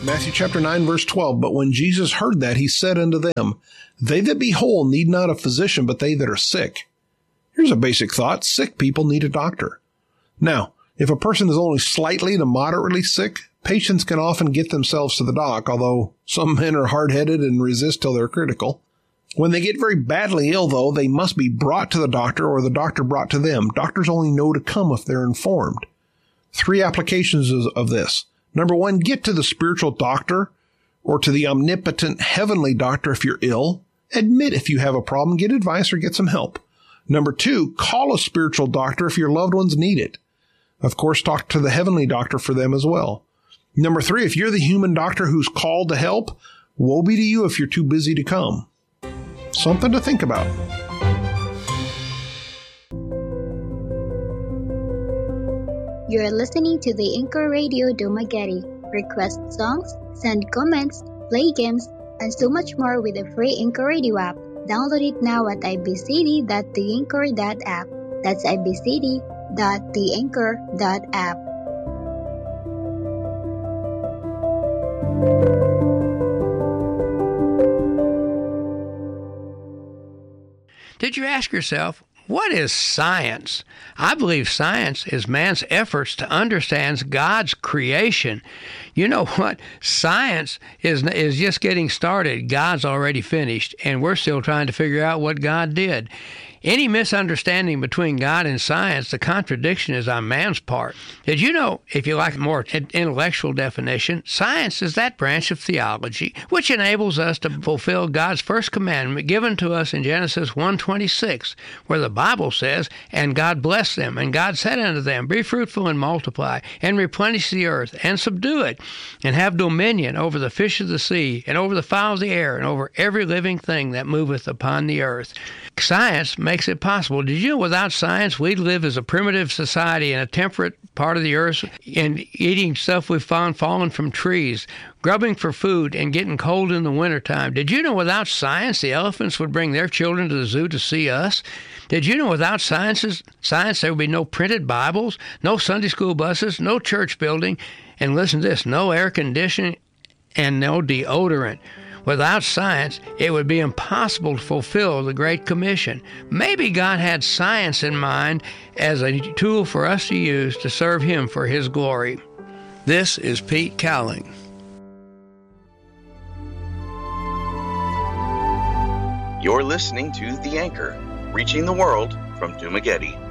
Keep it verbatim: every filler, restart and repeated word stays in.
Matthew chapter nine, verse twelve, but when Jesus heard that, he said unto them, they that be whole need not a physician, but they that are sick. Here's a basic thought. Sick people need a doctor. Now, if a person is only slightly to moderately sick, patients can often get themselves to the doc, although some men are hard-headed and resist till they're critical. When they get very badly ill, though, they must be brought to the doctor or the doctor brought to them. Doctors only know to come if they're informed. Three applications of this. Number one, get to the spiritual doctor or to the omnipotent heavenly doctor if you're ill. Admit if you have a problem, get advice or get some help. Number two, call a spiritual doctor if your loved ones need it. Of course, talk to the heavenly doctor for them as well. Number three, if you're the human doctor who's called to help, woe be to you if you're too busy to come. Something to think about. You're listening to the Anchor Radio Dumaguete. Request songs, send comments, play games, and so much more with the free Anchor Radio app. Download it now at i b c d dot the anchor dot app. That's i b c d dot the anchor dot app. Did you ask yourself, what is science? I believe science is man's efforts to understand God's creation. You know what? Science is is just getting started. God's already finished, and we're still trying to figure out what God did. Any misunderstanding between God and science, the contradiction is on man's part. Did you know, if you like a more intellectual definition, science is that branch of theology which enables us to fulfill God's first commandment given to us in Genesis one twenty-six, where the Bible says, and God blessed them, and God said unto them, be fruitful and multiply, and replenish the earth, and subdue it, and have dominion over the fish of the sea, and over the fowl of the air, and over every living thing that moveth upon the earth. Science makes it possible. Did you know without science, we'd live as a primitive society in a temperate part of the earth and eating stuff we found fallen from trees, grubbing for food and getting cold in the wintertime? Did you know without science, the elephants would bring their children to the zoo to see us? Did you know without sciences, science, there would be no printed Bibles, no Sunday school buses, no church building, and listen to this, no air conditioning and no deodorant? Without science, it would be impossible to fulfill the Great Commission. Maybe God had science in mind as a tool for us to use to serve Him for His glory. This is Pete Cowling. You're listening to The Anchor, reaching the world from Dumaguete.